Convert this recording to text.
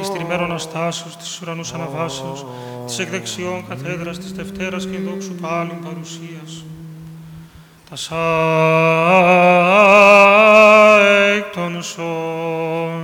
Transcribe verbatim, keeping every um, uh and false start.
της τριμέρων αστάσεως, της ουρανούς αναβάσεως, της εκδεξιών καθέδρας, της Δευτέρας και δόξου πάλιν παρουσίας. Τα σά εκ των σών.